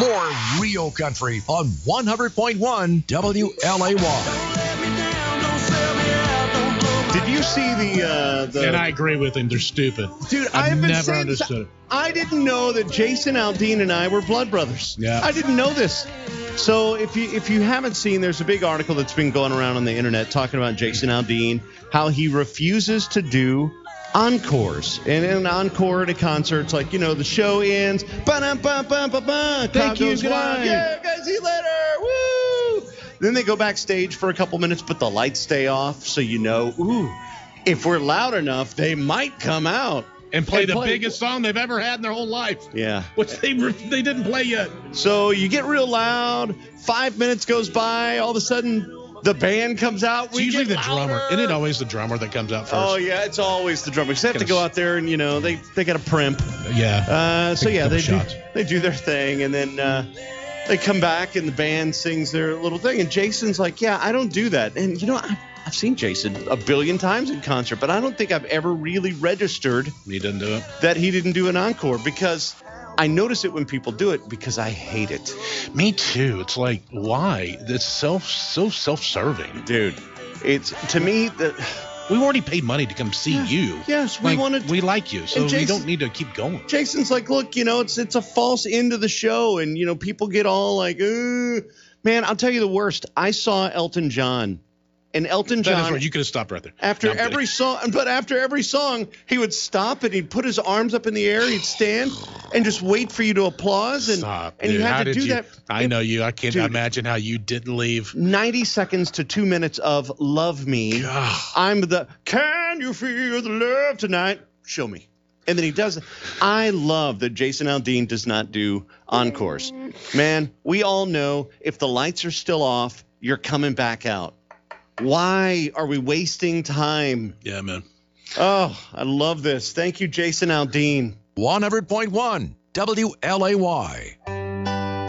More real country on 100.1 WLAY. Did you see the And I agree with him. They're stupid. Dude, I've been never saying understood it. I didn't know that Jason Aldean and I were blood brothers. Yeah. I didn't know this. So if you haven't seen, there's a big article that's been going around on the internet talking about Jason Aldean, how he refuses to do encores. And in an encore at a concert, it's like, the show ends. Thank you. Good night. Yeah, guys, see you later. Woo! Then they go backstage for a couple minutes, but the lights stay off, so if we're loud enough, they might come out. And play the biggest song they've ever had in their whole life. Yeah. Which they didn't play yet. So you get real loud. 5 minutes goes by. All of a sudden, the band comes out. It's usually the drummer. Isn't it always the drummer that comes out first? Oh, yeah. It's always the drummer. Because they have to go out there and, they got a primp. Yeah. They do their thing. And then they come back and the band sings their little thing. And Jason's like, yeah, I don't do that. And, I've seen Jason a billion times in concert, but I don't think I've ever really registered he didn't do it. That he didn't do an encore, because I notice it when people do it because I hate it. Me too. It's like, why? It's so self-serving. Dude, it's, to me, we already paid money to come see you. Yes, we we like you, so we don't need to keep going. Jason's like, look, it's a false end to the show, and people get all like, man, I'll tell you the worst. I saw Elton John. And Elton John. That is right. You could have stopped right there. After every song, he would stop and he'd put his arms up in the air. He'd stand and just wait for you to applause. And, Stop. And dude, you had to do that. I know you. I can't imagine how you didn't leave. 90 seconds to 2 minutes of Love Me. God. Can you feel the love tonight? Show me. And then he does it. I love that Jason Aldean does not do encores. Man, we all know if the lights are still off, you're coming back out. Why are we wasting time? Yeah, man. Oh, I love this. Thank you, Jason Aldean. 100.1 WLAY.